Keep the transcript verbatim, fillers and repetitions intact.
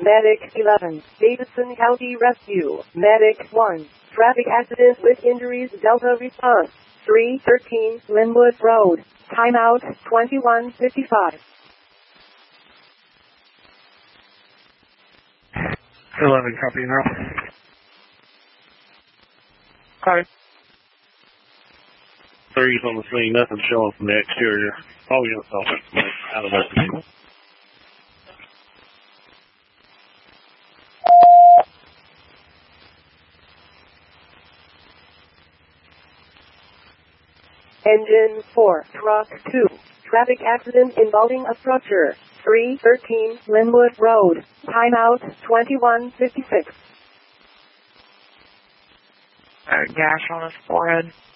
Medic eleven, Davidson County Rescue. Medic one, traffic accident with injuries, Delta response. three thirteen Linwood Road. Timeout twenty-one fifty-five. eleven, copy now. Okay. Three's on the scene, nothing showing from the exterior. Oh, yeah, so out of that vehicle. Engine four, truck two, traffic accident involving a structure. three thirteen Linwood Road. Timeout twenty-one fifty-six. Uh, gash on his forehead.